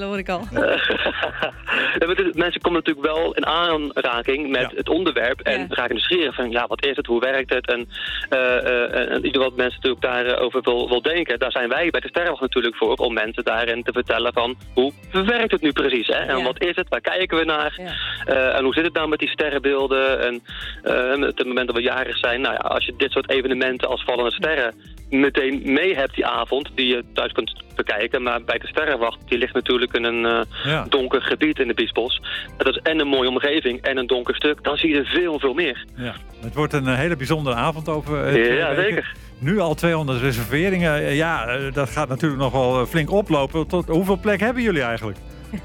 vertellen, hoor ik al. Mensen komen natuurlijk wel in aanraking met het onderwerp en raken nieuwsgierig van wat is het, hoe werkt het en ieder wat mensen natuurlijk daarover wil denken. Daar zijn wij bij de Sterrenwacht natuurlijk voor om mensen daarin te vertellen van hoe werkt het nu precies, hè? En wat is het, waar kijken we naar en hoe zit het nou met die sterrenbeelden en op het moment dat we jarig zijn. Nou ja, als je dit soort evenementen als vallende sterren meteen mee hebt die avond, die je thuis kunt bekijken. Maar bij de Sterrenwacht, die ligt natuurlijk in een donker gebied in de Biesbos. Dat is en een mooie omgeving en een donker stuk. Dan zie je er veel meer. Ja, het wordt een hele bijzondere avond over. Ja, zeker. Nu al 200 reserveringen. Dat gaat natuurlijk nog wel flink oplopen. Tot hoeveel plek hebben jullie eigenlijk?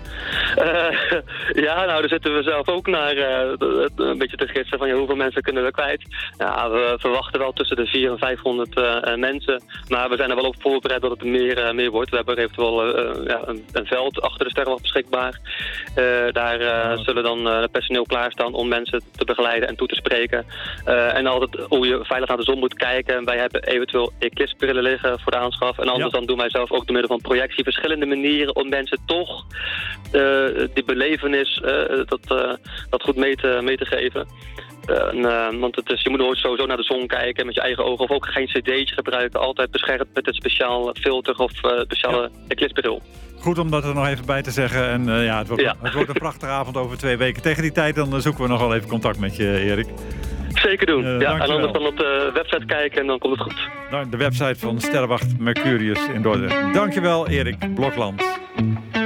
Daar zitten we zelf ook naar een beetje te gidsen van hoeveel mensen kunnen we kwijt. Ja, we verwachten wel tussen de 400 en 500 mensen. Maar we zijn er wel op voorbereid dat het meer wordt. We hebben eventueel een veld achter de Sterrenwacht beschikbaar. Daar zullen dan personeel klaarstaan om mensen te begeleiden en toe te spreken. En altijd hoe je veilig naar de zon moet kijken. Wij hebben eventueel eclipsebrillen liggen voor de aanschaf. En anders dan doen wij zelf ook door middel van projectie verschillende manieren om mensen toch die belevenis dat goed mee te geven. Want je moet nooit sowieso naar de zon kijken met je eigen ogen of ook geen cd'tje gebruiken. Altijd beschermd met een speciaal filter of speciale eclipsebril. Goed om dat er nog even bij te zeggen. En het wordt een prachtige avond over 2 weken. Tegen die tijd dan zoeken we nog wel even contact met je, Erik. Zeker doen. En anders dan op de website kijken en dan komt het goed. De website van Sterrenwacht Mercurius in Dordrecht. Dankjewel, Erik Blokland.